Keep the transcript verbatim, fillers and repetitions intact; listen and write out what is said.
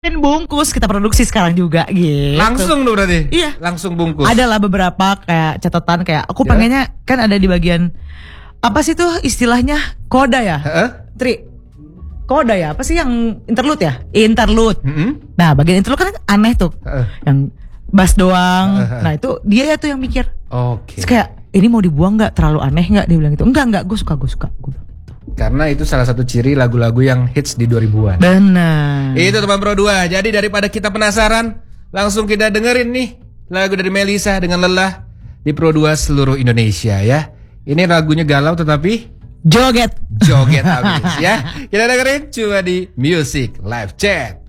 bungkus kita produksi sekarang juga gitu. Langsung tuh berarti? Iya. Langsung bungkus. Adalah beberapa kayak catatan kayak aku Ya. pengennya kan ada di bagian apa sih tuh istilahnya koda ya? Heeh. Tri. Koda ya? Apa sih yang interlude ya? Interlude. Mm-hmm. Nah, bagian interlude kan aneh tuh. Heeh. Yang bass doang. Heeh. Nah, itu dia ya tuh yang mikir. Oke. Terus kayak ini mau dibuang nggak? Terlalu aneh nggak? Dia bilang gitu. Enggak, enggak, gue suka, gue suka. Gua bilang, Karena itu salah satu ciri lagu-lagu yang hits di dua ribuan. benar. Itu teman Pro dua. Jadi daripada kita penasaran, langsung kita dengerin nih lagu dari Melisa dengan Lelah di Pro dua seluruh Indonesia ya. Ini lagunya galau tetapi Joget. joget habis ya. Kita dengerin cuma di Music Live Chat.